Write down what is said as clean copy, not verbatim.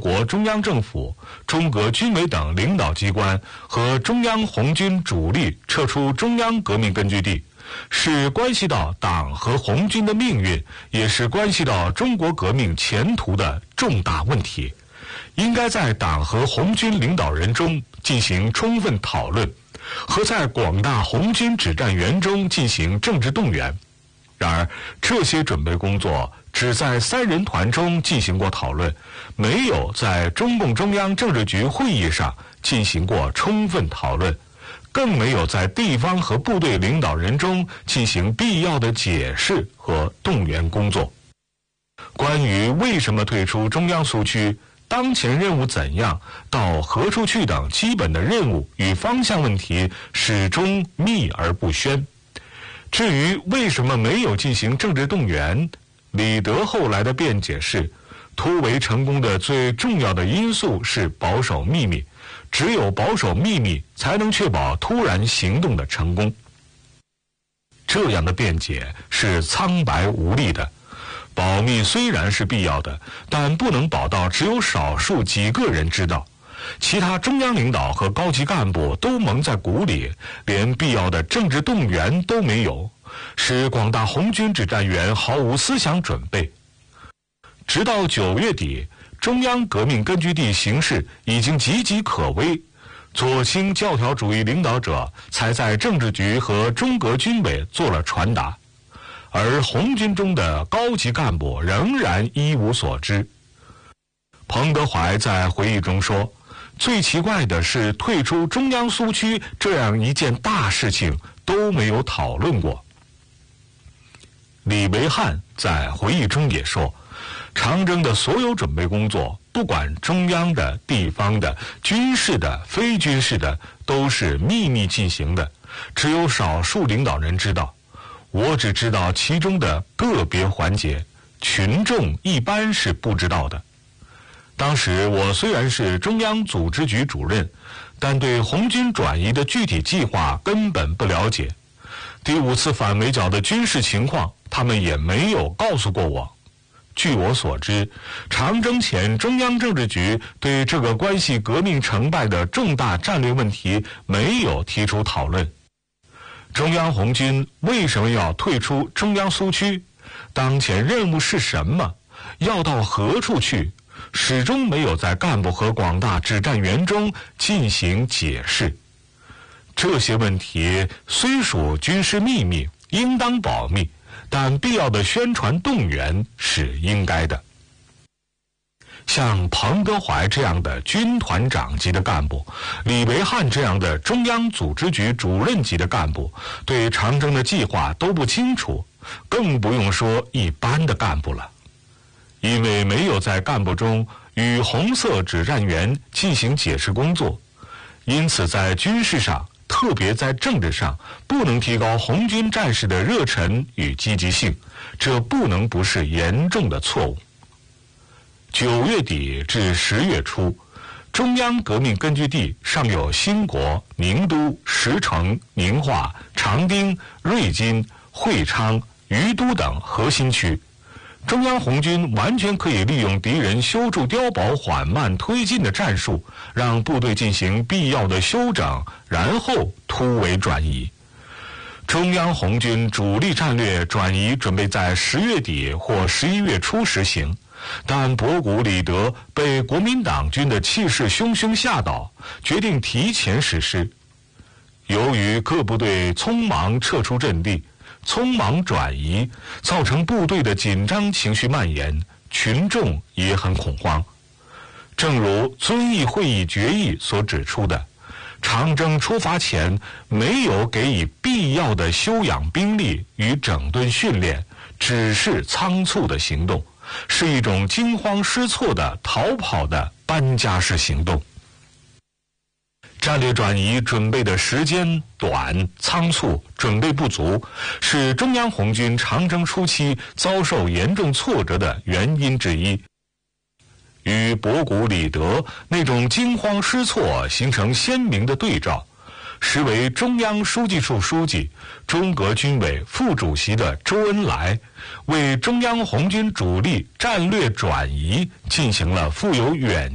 国中央政府、中革军委等领导机关和中央红军主力撤出中央革命根据地，是关系到党和红军的命运，也是关系到中国革命前途的重大问题，应该在党和红军领导人中进行充分讨论，和在广大红军指战员中进行政治动员。然而，这些准备工作只在三人团中进行过讨论，没有在中共中央政治局会议上进行过充分讨论，更没有在地方和部队领导人中进行必要的解释和动员工作。关于为什么退出中央苏区、当前任务怎样、到何处去等基本的任务与方向问题，始终秘而不宣。至于为什么没有进行政治动员，李德后来的辩解是，突围成功的最重要的因素是保守秘密，只有保守秘密才能确保突然行动的成功。这样的辩解是苍白无力的。保密虽然是必要的，但不能保到只有少数几个人知道，其他中央领导和高级干部都蒙在鼓里，连必要的政治动员都没有，使广大红军指战员毫无思想准备。直到9月底，中央革命根据地形势已经岌岌可危，左倾教条主义领导者才在政治局和中革军委做了传达，而红军中的高级干部仍然一无所知。彭德怀在回忆中说，最奇怪的是退出中央苏区这样一件大事情都没有讨论过。李维汉在回忆中也说，长征的所有准备工作，不管中央的、地方的、军事的、非军事的，都是秘密进行的，只有少数领导人知道。我只知道其中的个别环节，群众一般是不知道的。当时我虽然是中央组织局主任，但对红军转移的具体计划根本不了解。第5次反围剿的军事情况，他们也没有告诉过我。据我所知，长征前中央政治局对这个关系革命成败的重大战略问题没有提出讨论。中央红军为什么要退出中央苏区？当前任务是什么？要到何处去？始终没有在干部和广大指战员中进行解释。这些问题虽属军事秘密，应当保密，但必要的宣传动员是应该的。像彭德怀这样的军团长级的干部，李维汉这样的中央组织局主任级的干部，对长征的计划都不清楚，更不用说一般的干部了。因为没有在干部中与红色指战员进行解释工作，因此在军事上，特别在政治上，不能提高红军战士的热忱与积极性，这不能不是严重的错误。9月底至10月初，中央革命根据地尚有兴国、宁都、石城、宁化、长汀、瑞金、会昌、于都等核心区。中央红军完全可以利用敌人修筑碉堡缓慢推进的战术，让部队进行必要的休整，然后突围转移。中央红军主力战略转移准备在10月底或11月初实行，但博古李德被国民党军的气势汹汹吓倒，决定提前实施。由于各部队匆忙撤出阵地，匆忙转移，造成部队的紧张情绪蔓延，群众也很恐慌。正如遵义会议决议所指出的，长征出发前没有给予必要的休养兵力与整顿训练，只是仓促的行动，是一种惊慌失措的逃跑的搬家式行动。战略转移准备的时间短、仓促、准备不足，是中央红军长征初期遭受严重挫折的原因之一。与博古李德那种惊慌失措形成鲜明的对照，实为中央书记处书记、中革军委副主席的周恩来为中央红军主力战略转移进行了富有远